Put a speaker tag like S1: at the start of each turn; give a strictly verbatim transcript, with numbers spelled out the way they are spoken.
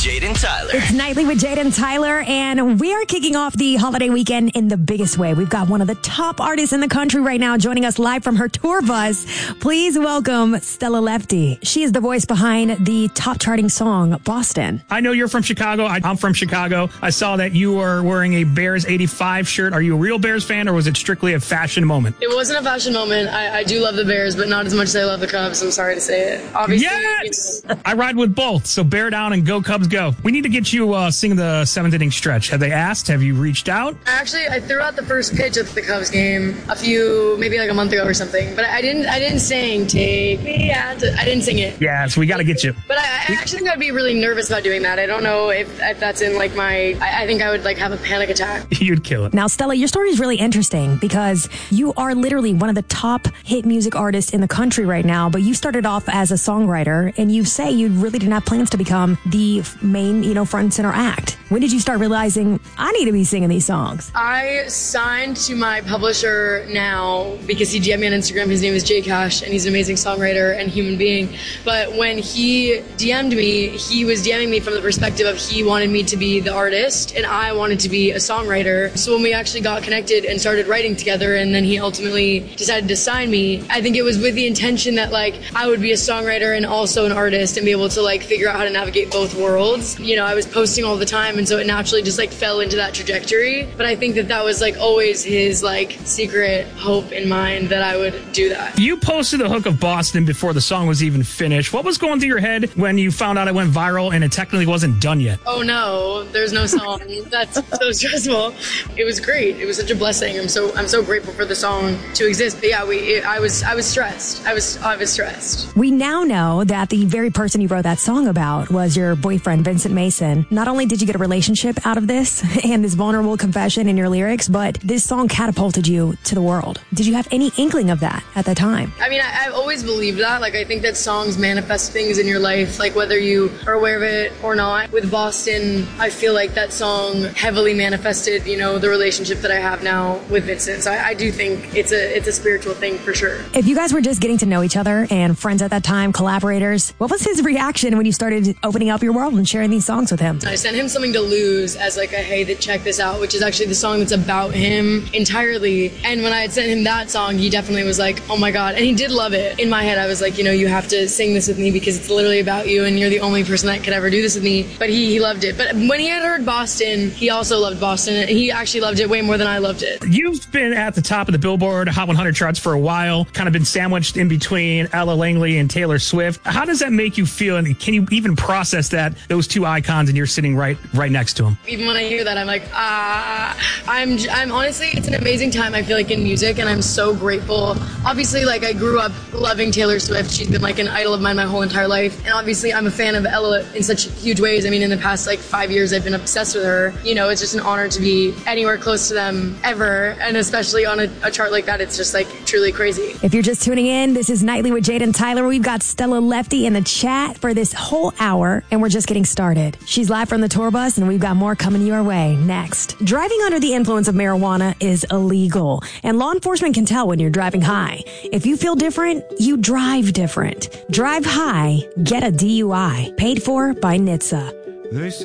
S1: Jade and Tyler.
S2: It's Nightly with Jade and Tyler, and we are kicking off the holiday weekend in the biggest way. We've got one of the top artists in the country right now joining us live from her tour bus. Please welcome Stella Lefty. She is the voice behind the top charting song, Boston.
S3: I know you're from Chicago. I, I'm from Chicago. I saw that you were wearing a Bears eighty-five shirt. Are you a real Bears fan, or was it strictly a fashion moment?
S4: It wasn't a fashion moment. I, I do love the Bears, but not as much as I love the Cubs. I'm sorry to say it. Obviously,
S3: yes! I ride with both, so bear down and go Cubs go. We need to get you uh, singing the seventh inning stretch. Have they asked? Have you reached out?
S4: Actually, I threw out the first pitch at the Cubs game a few, maybe like a month ago or something. But I didn't. I didn't sing "Take Me Out to," I didn't sing it.
S3: Yeah, so we got to get you.
S4: But I, I actually think I'd be really nervous about doing that. I don't know if, if that's in like my. I, I think I would like have a panic attack.
S3: You'd kill it.
S2: Now, Stella, your story is really interesting because you are literally one of the top hit music artists in the country right now. But you started off as a songwriter, and you say you really didn't have plans to become the main, you know, front and center act. When did you start realizing I need to be singing these songs?
S4: I signed to my publisher now because he D M'd me on Instagram. His name is Jay Cash, and he's an amazing songwriter and human being. But when he D M'd me, he was DMing me from the perspective of he wanted me to be the artist and I wanted to be a songwriter. So when we actually got connected and started writing together, and then he ultimately decided to sign me, I think it was with the intention that like I would be a songwriter and also an artist and be able to like figure out how to navigate both worlds. You know, I was posting all the time, and so it naturally just like fell into that trajectory. But I think that that was like always his like secret hope in mind that I would do that.
S3: You posted the hook of Boston before the song was even finished. What was going through your head when you found out it went viral and it technically wasn't done yet?
S4: Oh no, there's no song. That's so stressful. It was great. It was such a blessing. I'm so I'm so grateful for the song to exist. But yeah, we it, I was I was stressed. I was I was stressed.
S2: We now know that the very person you wrote that song about was your boyfriend, Vincent Mason. Not only did you get a relationship out of this and this vulnerable confession in your lyrics, but this song catapulted you to the world. Did you have any inkling of that at the time?
S4: I mean, I, I've always believed that. Like, I think that songs manifest things in your life, like whether you are aware of it or not. With Boston, I feel like that song heavily manifested, you know, the relationship that I have now with Vincent. So I, I do think it's a it's a spiritual thing for sure.
S2: If you guys were just getting to know each other and friends at that time, collaborators, what was his reaction when you started opening up your world and sharing these songs with him?
S4: I sent him Something to Lose as like a hey, that check this out, which is actually the song that's about him entirely. And when I had sent him that song, he definitely was like, oh my God. And he did love it. In my head, I was like, you know, you have to sing this with me because it's literally about you and you're the only person that could ever do this with me. But he, he loved it. But when he had heard Boston, he also loved Boston. And he actually loved it way more than I loved it.
S3: You've been at the top of the Billboard Hot one hundred charts for a while, kind of been sandwiched in between Ella Langley and Taylor Swift. How does that make you feel? And can you even process that, those two icons, and you're sitting right right next to them?
S4: Even when I hear that, I'm like, ah, I'm, I'm honestly, it's an amazing time, I feel like, in music, and I'm so grateful. Obviously, like, I grew up loving Taylor Swift. She's been, like, an idol of mine my whole entire life, and obviously, I'm a fan of Ella in such huge ways. I mean, in the past, like, five years, I've been obsessed with her. You know, it's just an honor to be anywhere close to them ever, and especially on a, a chart like that, it's just, like, truly crazy.
S2: If you're just tuning in, this is Nightly with Jade and Tyler. We've got Stella Lefty in the chat for this whole hour, and we're just getting started. She's live from the tour bus, and we've got more coming your way next. Driving under the influence of marijuana is illegal, and law enforcement can tell when you're driving high. If you feel different, you drive different. Drive high, get a D U I. Paid for by N H T S A.